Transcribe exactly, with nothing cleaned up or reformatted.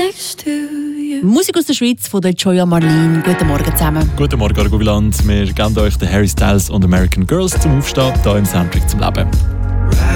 next to you. Musik aus der Schweiz von der Joya Marlene. Guten Morgen zusammen. Guten Morgen, Argo Wieland. Wir geben euch den Harry Styles und American Girls zum Aufstehen hier im Soundtrack zum Leben.